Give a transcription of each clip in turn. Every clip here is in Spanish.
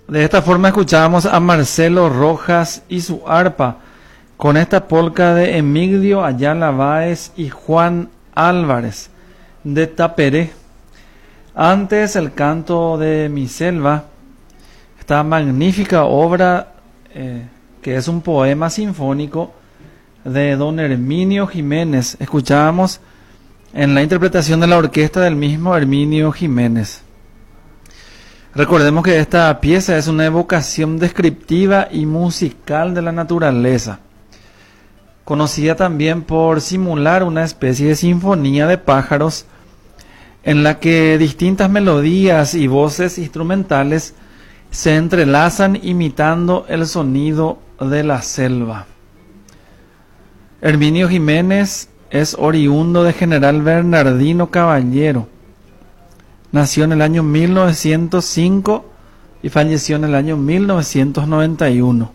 De esta forma escuchábamos a Marcelo Rojas y su arpa con esta polca de Emigdio Ayala Báez y Juan Álvarez de Taperé. Antes el canto de Mi Selva, esta magnífica obra que es un poema sinfónico de don Herminio Jiménez. Escuchábamos en la interpretación de la orquesta del mismo Herminio Jiménez. Recordemos que esta pieza es una evocación descriptiva y musical de la naturaleza, conocida también por simular una especie de sinfonía de pájaros en la que distintas melodías y voces instrumentales se entrelazan imitando el sonido de la selva. Herminio Jiménez es oriundo de General Bernardino Caballero. Nació en el año 1905 y falleció en el año 1991.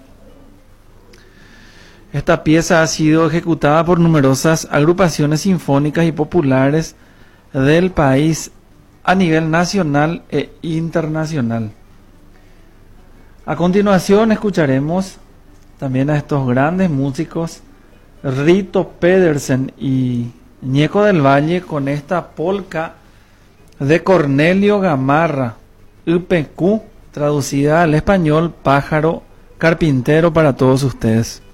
Esta pieza ha sido ejecutada por numerosas agrupaciones sinfónicas y populares del país a nivel nacional e internacional. A continuación escucharemos también a estos grandes músicos, Rito Pedersen y Ñeco del Valle, con esta polca de Cornelio Gamarra, UPQ, traducida al español Pájaro Carpintero, para todos ustedes.